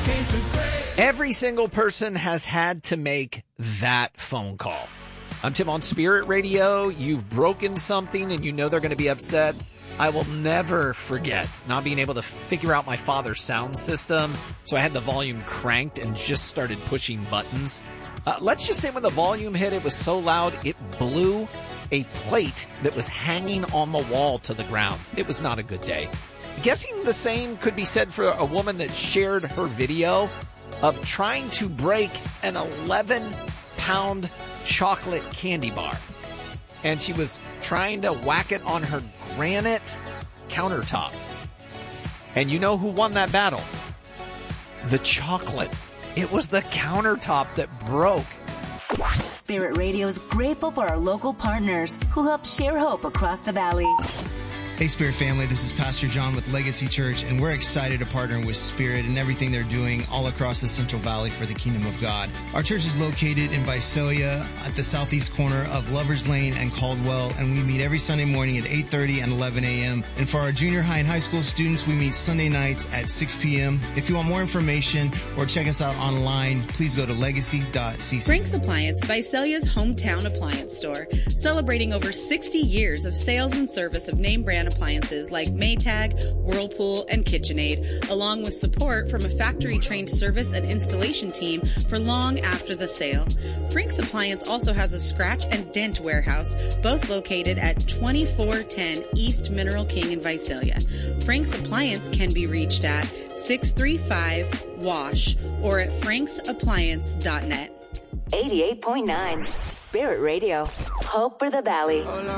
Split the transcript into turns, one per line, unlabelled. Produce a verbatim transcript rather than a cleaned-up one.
Every single person has had to make that phone call. I'm Tim on Spirit Radio. You've broken something and you know they're going to be upset. I will never forget not being able to figure out my father's sound system, so I had the volume cranked and just started pushing buttons. Uh, let's just say when the volume hit, it was so loud, it blew a plate that was hanging on the wall to the ground. It was not a good day. Guessing the same could be said for a woman that shared her video of trying to break an eleven pound chocolate candy bar. And she was trying to whack it on her granite countertop. And you know who won that battle? The chocolate. It was the countertop that broke.
Spirit Radio is grateful for our local partners who help share hope across the valley.
Hey, Spirit family, this is Pastor John with Legacy Church, and we're excited to partner with Spirit and everything they're doing all across the Central Valley for the Kingdom of God. Our church is located in Visalia at the southeast corner of Lovers Lane and Caldwell, and we meet every Sunday morning at eight thirty and eleven a.m. And for our junior high and high school students, we meet Sunday nights at six p.m. If you want more information or check us out online, please go to legacy dot c c.
Frank's Appliance, Visalia's hometown appliance store, celebrating over sixty years of sales and service of name brand appliances like Maytag, Whirlpool, and KitchenAid, along with support from a factory-trained service and installation team for long after the sale. Frank's Appliance also has a scratch and dent warehouse, both located at twenty-four ten East Mineral King in Visalia. Frank's Appliance can be reached at six three five W A S H or at franks appliance dot net.
eighty-eight point nine Spirit Radio. Hope for the Valley.